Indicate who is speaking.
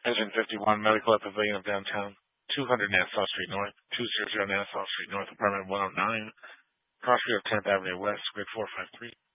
Speaker 1: Engine 51, Medical at Pavilion of Downtown, 200 Nassau Street North, 200 Nassau Street North, apartment 109, cross street of 10th Avenue West, grid 453.